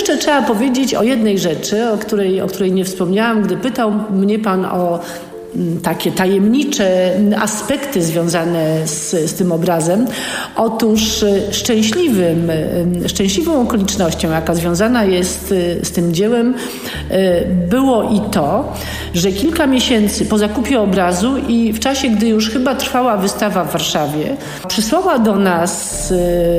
jeszcze trzeba powiedzieć o jednej rzeczy, o której nie wspomniałam, gdy pytał mnie pan o takie tajemnicze aspekty związane z tym obrazem. Otóż szczęśliwą okolicznością, jaka związana jest z tym dziełem, było i to, że kilka miesięcy po zakupie obrazu i w czasie, gdy już chyba trwała wystawa w Warszawie, przysłała do nas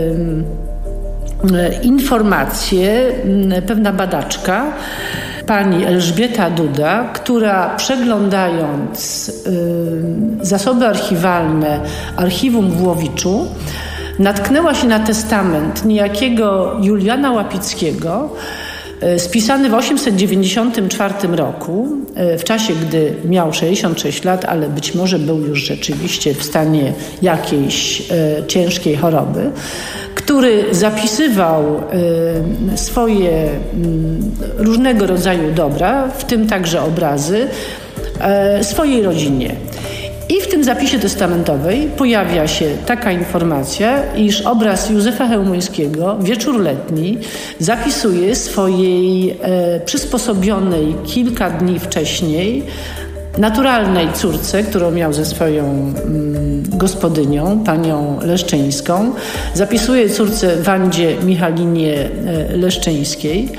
informację pewna badaczka, pani Elżbieta Duda, która przeglądając zasoby archiwalne Archiwum w Łowiczu natknęła się na testament niejakiego Juliana Łapickiego, spisany w 894 roku, w czasie, gdy miał 66 lat, ale być może był już rzeczywiście w stanie jakiejś ciężkiej choroby, który zapisywał swoje różnego rodzaju dobra, w tym także obrazy, swojej rodzinie. I w tym zapisie testamentowej pojawia się taka informacja, iż obraz Józefa Chełmońskiego, Wieczór letni, zapisuje swojej przysposobionej kilka dni wcześniej naturalnej córce, którą miał ze swoją gospodynią, panią Leszczyńską. Zapisuje córce Wandzie Michalinie Leszczyńskiej.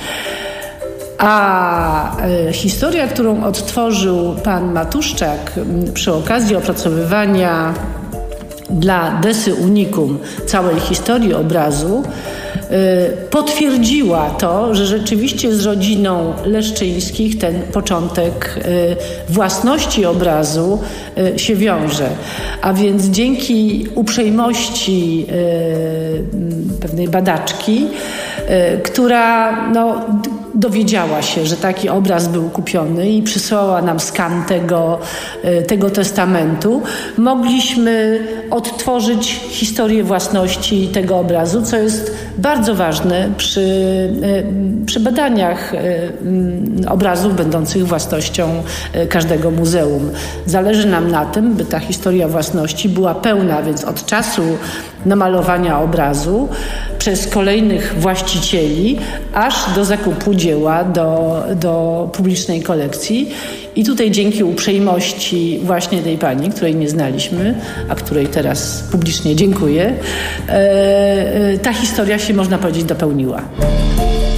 A historia, którą odtworzył pan Matuszczak przy okazji opracowywania dla Desy Unicum całej historii obrazu, potwierdziła to, że rzeczywiście z rodziną Leszczyńskich ten początek własności obrazu się wiąże. A więc dzięki uprzejmości pewnej badaczki, która dowiedziała się, że taki obraz był kupiony i przysłała nam skan tego testamentu, mogliśmy odtworzyć historię własności tego obrazu, co jest bardzo ważne przy badaniach obrazów będących własnością każdego muzeum. Zależy nam na tym, by ta historia własności była pełna, więc od czasu namalowania obrazu przez kolejnych właścicieli, aż do zakupu dzieła do publicznej kolekcji. I tutaj dzięki uprzejmości właśnie tej pani, której nie znaliśmy, a której teraz publicznie dziękuję, ta historia się, można powiedzieć, dopełniła.